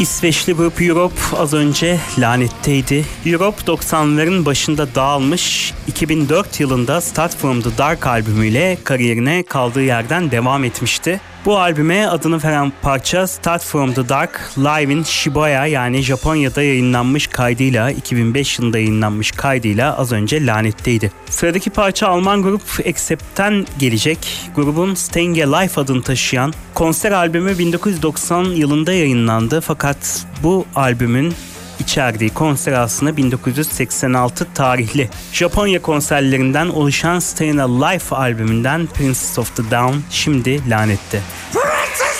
İsveçli grup Europe az önce lanetteydi. Europe 90'ların başında dağılmış, 2004 yılında Start From The Dark albümüyle kariyerine kaldığı yerden devam etmişti. Bu albüme adını veren parça Start From The Dark, Live in Shibuya yani Japonya'da yayınlanmış kaydıyla, 2005 yılında yayınlanmış kaydıyla az önce lanetteydi. Sıradaki parça Alman grup Accept'ten gelecek. Grubun Staying Alive adını taşıyan konser albümü 1990 yılında yayınlandı, fakat bu albümün içerdiği konser aslında 1986 tarihli Japonya konserlerinden oluşan Staying Alive albümünden Princess of the Down şimdi lanette.